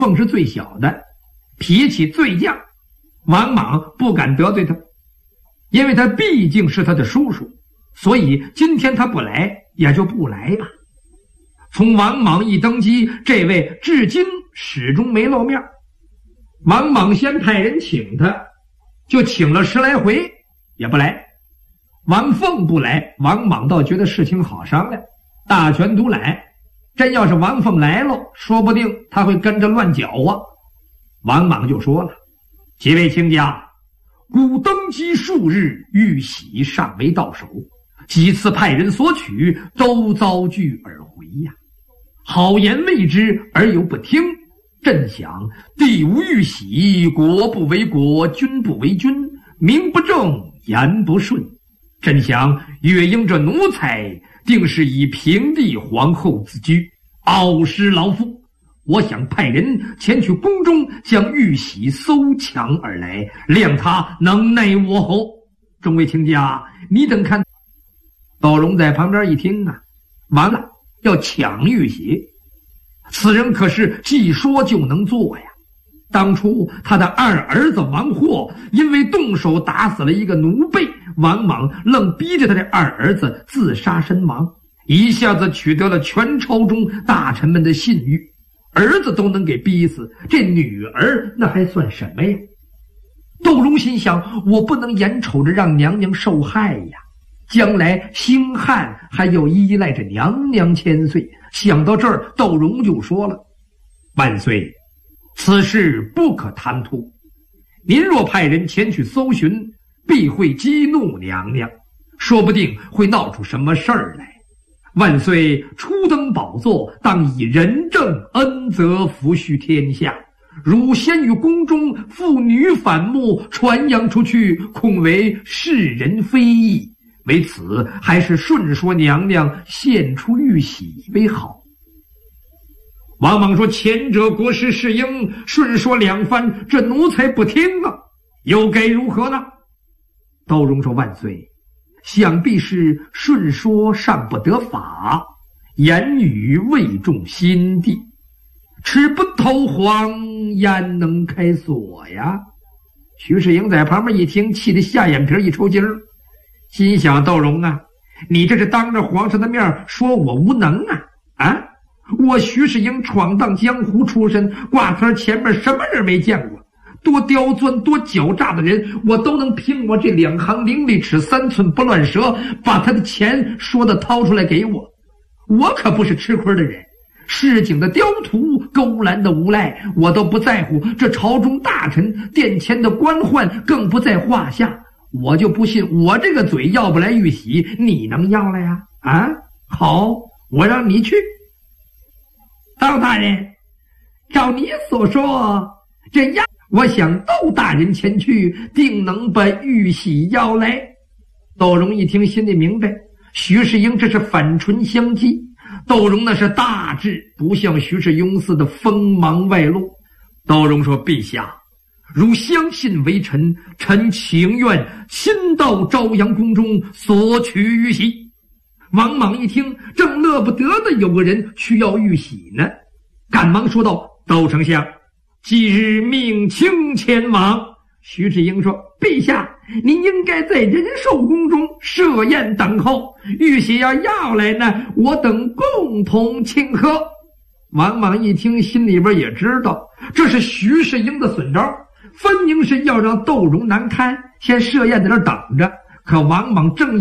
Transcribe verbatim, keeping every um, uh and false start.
凤是最小的，脾气最犟，王莽不敢得罪他，因为他毕竟是他的叔叔，所以今天他不来也就不来吧。从王莽一登基，这位至今始终没露面。王莽先派人请他，就请了十来回也不来。王凤不来，王莽倒觉得事情好商量，大权独揽。真要是王凤来了，说不定他会跟着乱搅和。王莽就说了：几位卿家，孤登基数日，玉玺尚未到手，几次派人索取，都遭拒而回呀。好言谓之，而又不听。朕想，地无玉玺，国不为国，君不为君，名不正，言不顺。朕想，月英这奴才，定是以平地皇后自居，傲视老夫。我想派人前去宫中，将玉玺搜抢而来，谅他能耐我侯。众位卿家，你等看。窦融在旁边一听啊，完了，要抢玉玺，此人可是既说就能做呀。当初他的二儿子王霍因为动手打死了一个奴婢，王莽愣逼着他的二儿子自杀身亡，一下子取得了全朝中大臣们的信誉。儿子都能给逼死，这女儿那还算什么呀？窦融心想，我不能眼瞅着让娘娘受害呀，将来兴汉还要依赖着娘娘千岁。想到这儿，窦融就说了：万岁，此事不可贪图，您若派人前去搜寻，必会激怒娘娘，说不定会闹出什么事儿来。万岁初登宝座，当以仁政恩泽抚恤天下，汝先于宫中妇女反目，传扬出去，恐为世人非议。为此，还是顺说娘娘献出玉玺为好。王莽说：前者国师世英顺说两番，这奴才不听啊，又该如何呢？窦融说：万岁，想必是顺说尚不得法，言语未中心地，吃不透黄，焉能开锁呀？徐世英在旁边一听，气得下眼皮一抽筋儿，心想：窦融啊，你这是当着皇上的面说我无能啊！啊，我徐世英闯荡江湖出身，挂摊前面什么人没见过？多刁钻多狡诈的人，我都能凭我这两行伶俐齿三寸不乱舌，把他的钱说的掏出来给我。我可不是吃亏的人，市井的刁徒，勾栏的无赖，我都不在乎，这朝中大臣殿前的官宦更不在话下。我就不信我这个嘴要不来玉玺，你能要来呀？啊，好，我让你去。窦大人，照你所说，这样我想窦大人前去，定能把玉玺要来。窦融一听，心里明白，徐世英这是反唇相讥。窦融那是大智，不像徐世英似的锋芒外露。窦融说：陛下，如相信为臣，臣情愿亲到朝阳宫中索取玉玺。王莽一听，正乐不得的有个人去要玉玺呢，赶忙说道：窦丞相，即日命卿前往。徐世英说：陛下，您应该在仁寿宫中设宴等候，玉玺要要来呢，我等共同庆贺。王莽一听，心里边也知道这是徐世英的损招，分明是要让窦融难堪，先设宴在那儿等着。可王莽正